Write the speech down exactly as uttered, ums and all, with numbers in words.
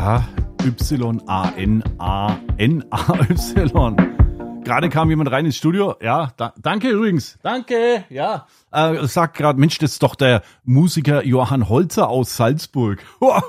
Ja, Y A N A N A Y. Gerade kam jemand rein ins Studio. Ja, da, danke übrigens. Danke, ja. Äh, sagt gerade, Mensch, das ist doch der Musiker Johann Holzer aus Salzburg.